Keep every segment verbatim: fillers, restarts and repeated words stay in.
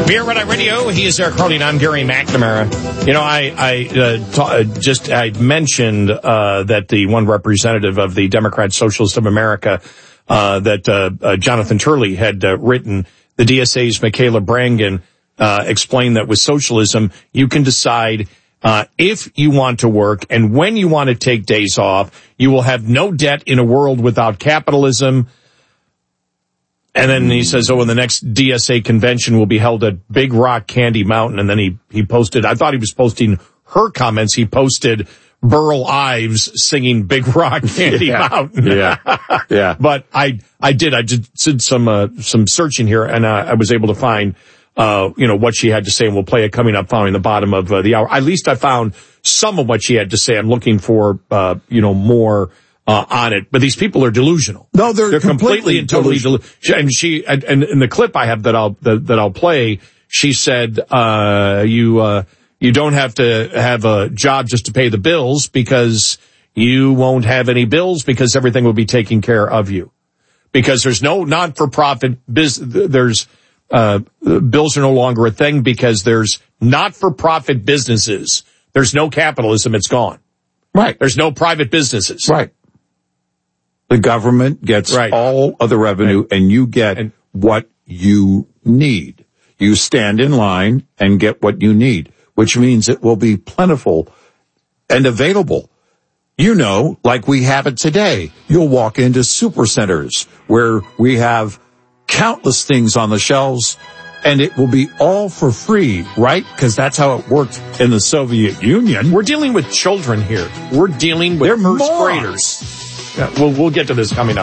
Beer Red Eye Radio, he is Eric Carlin. I'm Gary McNamara. You know, I, I uh, ta- just I mentioned uh, that the one representative of the Democrat Socialist of America, uh, that uh, uh, Jonathan Turley had uh, written, the D S A's Michaela Brangan, uh, explained that with socialism, you can decide uh, if you want to work and when you want to take days off. You will have no debt in a world without capitalism. And then he says, oh, and the next D S A convention will be held at Big Rock Candy Mountain. And then he, he posted, I thought he was posting her comments. He posted Burl Ives singing Big Rock Candy yeah, Mountain. Yeah. Yeah. But I, I did, I did, did some, uh, some searching here, and uh, I was able to find, uh, you know, what she had to say, and we'll play it coming up following the bottom of uh, the hour. At least I found some of what she had to say. I'm looking for, uh, you know, more Uh, on it, but these people are delusional. No, they're, they're completely, completely and totally delusional. delusional. And she, and, and in the clip I have that I'll that, that I'll play, she said, uh, "You uh, you don't have to have a job just to pay the bills because you won't have any bills because everything will be taken care of you because there's no not-for-profit business. There's uh, bills are no longer a thing because there's not-for-profit businesses. There's no capitalism; it's gone. Right. There's no private businesses. Right. The government gets right. all of the revenue, right. and you get and, what you need. You stand in line and get what you need, which means it will be plentiful and available. You know, like we have it today. You'll walk into super centers where we have countless things on the shelves, and it will be all for free, right? Because that's how it worked in the Soviet Union. We're dealing with children here. We're dealing with They're first morons. graders. Yeah, we'll, we'll get to this coming up.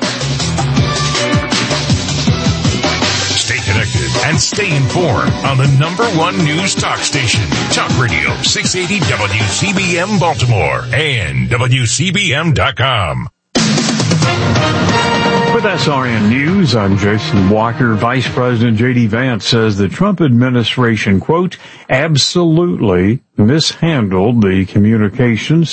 Stay connected and stay informed on the number one news talk station, Talk Radio six eighty W C B M Baltimore and W C B M dot com. With S R N News, I'm Jason Walker. Vice President J D Vance says the Trump administration, quote, absolutely mishandled the communications